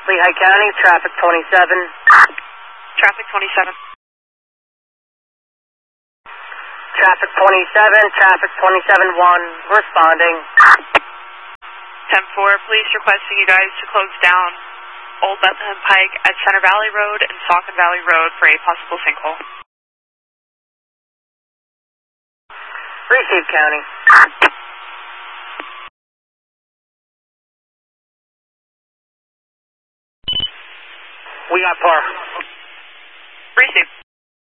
Lehigh County, traffic 27. Traffic 27. Traffic 27, traffic 27-1, responding. 10-4, police requesting you guys to close down Old Bethlehem Pike at Center Valley Road and Saucon Valley Road for a possible sinkhole. Received, County. We got par. Received.